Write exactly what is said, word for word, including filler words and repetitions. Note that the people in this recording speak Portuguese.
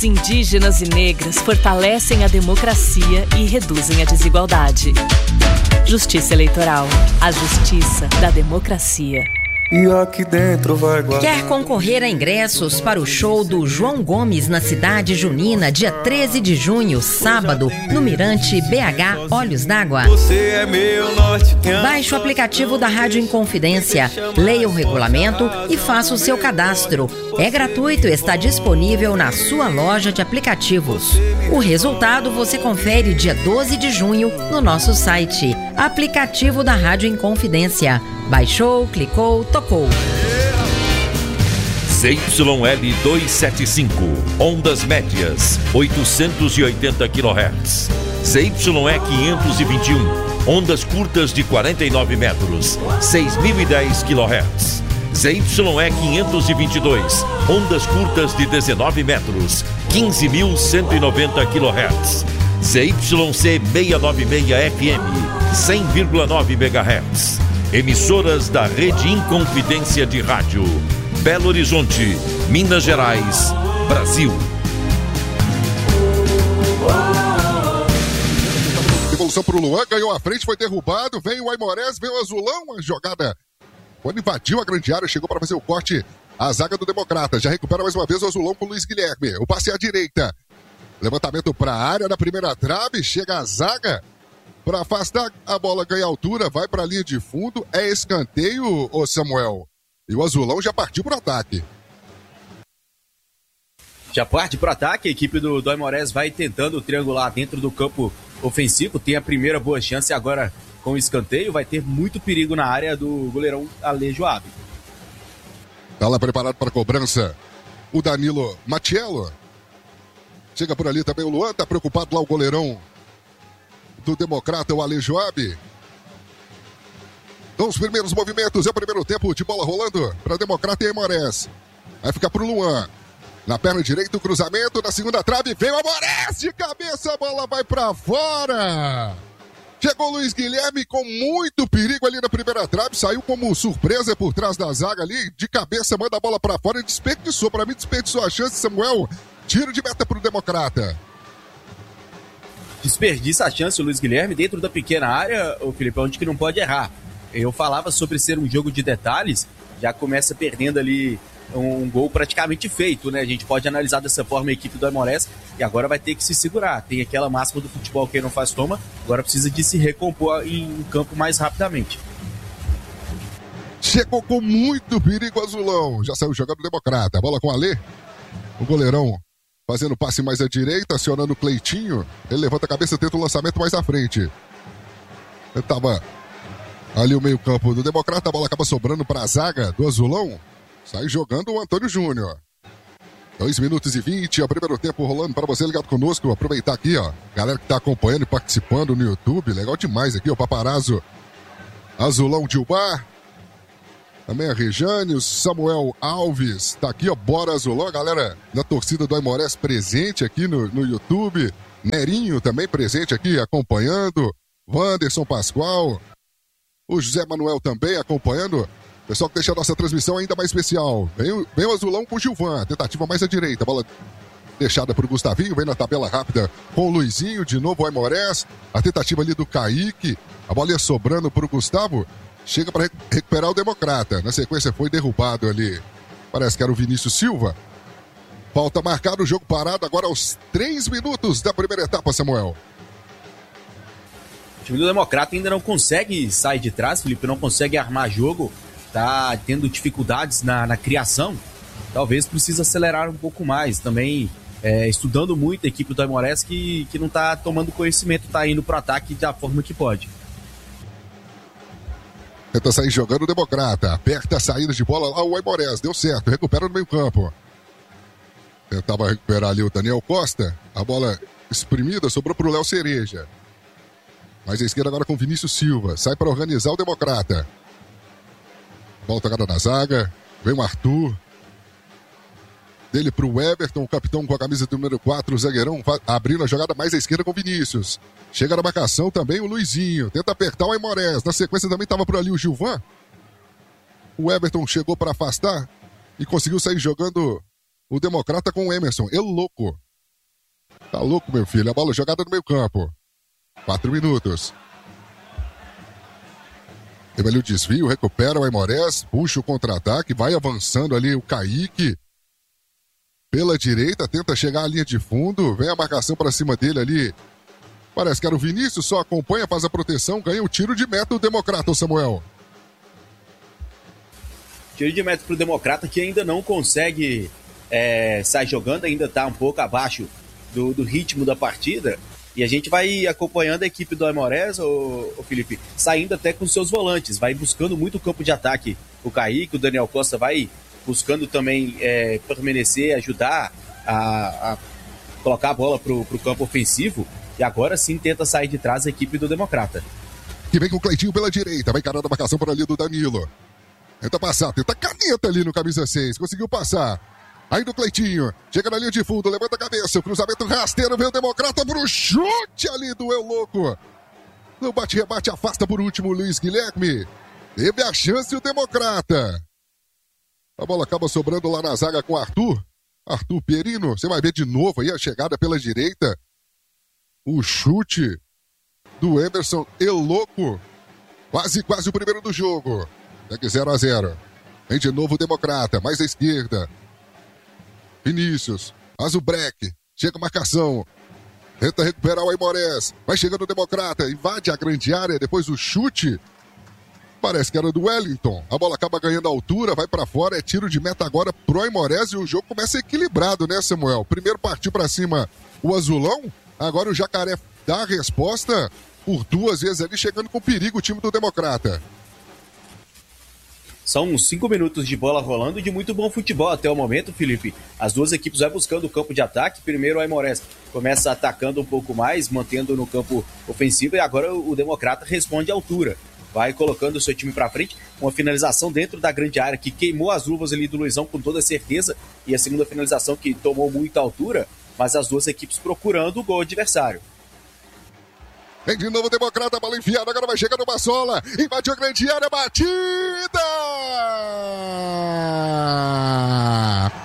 indígenas e negras fortalecem a democracia e reduzem a desigualdade. Justiça Eleitoral. A justiça da democracia. E aqui dentro vai guardar. Quer concorrer a ingressos para o show do João Gomes na Cidade Junina, dia treze de junho, sábado, no Mirante B H Olhos d'Água? Você é meu norte. Baixe o aplicativo da Rádio Inconfidência, leia o regulamento e faça o seu cadastro. É gratuito e está disponível na sua loja de aplicativos. O resultado você confere dia doze de junho no nosso site. Aplicativo da Rádio Inconfidência. Baixou, clicou, tocou. Z Y L duzentos e setenta e cinco, ondas médias, oitocentos e oitenta quilohertz. Z Y E quinhentos e vinte e um, ondas curtas de quarenta e nove metros, seis mil e dez quilohertz. Z Y E quinhentos e vinte e dois, ondas curtas de dezenove metros, quinze mil cento e noventa quilohertz. Z Y C seiscentos e noventa e seis F M, cem vírgula nove megahertz. Emissoras da Rede Inconfidência de Rádio. Belo Horizonte, Minas Gerais, Brasil. Devolução para o Luan, ganhou a frente, foi derrubado. Vem o Aimorés, vem o Azulão. A jogada, quando invadiu a grande área, chegou para fazer o corte. A zaga do Democrata. Já recupera mais uma vez o Azulão com o Luiz Guilherme. O passe à direita. Levantamento para a área na primeira trave. Chega a zaga. Para afastar, a bola ganha altura, vai para a linha de fundo, é escanteio, ô Samuel. E o Azulão já partiu para o ataque. Já parte para o ataque, a equipe do, do Aimorés vai tentando triangular dentro do campo ofensivo, tem a primeira boa chance agora com o escanteio, vai ter muito perigo na área do goleirão Alejo Abe. Está lá preparado para a cobrança o Danilo Matiello. Chega por ali também o Luan, está preocupado lá o goleirão do Democrata, o Alejo Abe. Então os primeiros movimentos, é o primeiro tempo de bola rolando para Democrata e Aimorés. Vai ficar para o Luan. Na perna direita o cruzamento, na segunda trave, vem o Aimorés de cabeça, a bola vai para fora. Chegou o Luiz Guilherme com muito perigo ali na primeira trave, saiu como surpresa por trás da zaga ali, de cabeça manda a bola para fora e desperdiçou, para mim desperdiçou a chance, Samuel. Tiro de meta para o Democrata. Desperdiça a chance o Luiz Guilherme dentro da pequena área, o Felipe, onde que não pode errar. Eu falava sobre ser um jogo de detalhes, já começa perdendo ali um, um gol praticamente feito, né? A gente pode analisar dessa forma a equipe do Aimorés e agora vai ter que se segurar. Tem aquela máxima do futebol, quem não faz toma, agora precisa de se recompor em campo mais rapidamente. Chegou com muito perigo Azulão, já saiu jogando o Democrata, bola com o Alê, o goleirão fazendo passe mais à direita, acionando o Cleitinho. Ele levanta a cabeça, tenta o lançamento mais à frente. Ele tava ali o meio campo do Democrata, a bola acaba sobrando para a zaga do Azulão. Sai jogando o Antônio Júnior. dois minutos e vinte, é o primeiro tempo rolando para você ligado conosco. Aproveitar aqui, ó, galera que tá acompanhando e participando no YouTube. Legal demais aqui, ó, Paparazzo, Azulão Dilbar. Também a Rejane, o Samuel Alves, tá aqui, ó, bora Azulão, a galera da torcida do Aimorés presente aqui no, no YouTube, Nerinho também presente aqui acompanhando, Wanderson Pascoal, o José Manuel também acompanhando, pessoal que deixa a nossa transmissão ainda mais especial, vem, o- vem o Azulão com o Gilvan, tentativa mais à direita, bola deixada pro Gustavinho, vem na tabela rápida com o Luizinho, de novo o Aimorés, a tentativa ali do Kaique, a bola ia sobrando pro Gustavo, chega para recuperar o Democrata. Na sequência foi derrubado ali. Parece que era o Vinícius Silva. Falta marcada, o jogo parado agora aos três minutos da primeira etapa, Samuel. O time do Democrata ainda não consegue sair de trás, Felipe, não consegue armar jogo, tá tendo dificuldades na, na criação. Talvez precise acelerar um pouco mais. Também é, estudando muito a equipe do Aimorés que, que não tá tomando conhecimento, tá indo pro ataque da forma que pode. Tenta sair jogando o Democrata. Aperta a saída de bola lá o Aimorés. Deu certo. Recupera no meio campo. Tentava recuperar ali o Daniel Costa. A bola exprimida sobrou para o Léo Cereja. Mais à esquerda agora com o Vinícius Silva. Sai para organizar o Democrata. Bola tocada na zaga. Vem o Arthur. Dele para o Everton. O capitão com a camisa do número quatro. O zagueirão va- abrindo a jogada mais à esquerda com o Vinícius. Chega na marcação também o Luizinho. Tenta apertar o Aimorés. Na sequência também estava por ali o Gilvan. O Everton chegou para afastar e conseguiu sair jogando o Democrata com o Emerson. Ele louco. Tá louco, meu filho. A bola jogada no meio campo. Quatro minutos. Teve ali o desvio, recupera o Aimorés, puxa o contra-ataque, vai avançando ali o Kaique. Pela direita, tenta chegar à linha de fundo, vem a marcação para cima dele ali. Parece que era o Vinícius, só acompanha, faz a proteção, ganha o tiro de meta o Democrata, o Samuel. Tiro de meta pro Democrata, que ainda não consegue é, sair jogando, ainda tá um pouco abaixo do, do ritmo da partida. E a gente vai acompanhando a equipe do Aimorés, ô, ô Felipe, saindo até com seus volantes, vai buscando muito o campo de ataque. O Kaique, o Daniel Costa vai buscando também é, permanecer, ajudar a, a colocar a bola pro, pro campo ofensivo. E agora sim tenta sair de trás a equipe do Democrata. Que vem com o Cleitinho pela direita, vai encarando a marcação por ali do Danilo. Tenta passar, tenta caneta ali no camisa seis, conseguiu passar. Aí do Cleitinho, chega na linha de fundo, levanta a cabeça, o cruzamento rasteiro, vem o Democrata pro chute ali do Eu Louco. No bate-rebate, afasta por último o Luiz Guilherme. Teve a chance o Democrata. A bola acaba sobrando lá na zaga com o Arthur. Arthur Pierino, você vai ver de novo aí a chegada pela direita. O chute do Emerson Eu Louco. Quase, quase o primeiro do jogo. Segue zero a zero. Vem de novo o Democrata, mais à esquerda. Vinícius, faz o break, chega a marcação, tenta recuperar o Aimorés, vai chegando o Democrata, invade a grande área, depois o chute, parece que era do Wellington, a bola acaba ganhando altura, vai pra fora, é tiro de meta agora pro Aimorés e o jogo começa equilibrado, né, Samuel? Primeiro partiu pra cima o Azulão, agora o Jacaré dá a resposta por duas vezes ali, chegando com perigo o time do Democrata. São cinco minutos de bola rolando e de muito bom futebol até o momento, Felipe. As duas equipes vão buscando o campo de ataque. Primeiro o Aimorés começa atacando um pouco mais, mantendo no campo ofensivo. E agora o Democrata responde à altura. Vai colocando o seu time para frente. Uma finalização dentro da grande área que queimou as luvas ali do Luizão com toda certeza. E a segunda finalização que tomou muita altura. Mas as duas equipes procurando o gol adversário. Vem de novo o Democrata, bola enfiada, agora vai chegar no Bassola, invadiu a grande área, batida!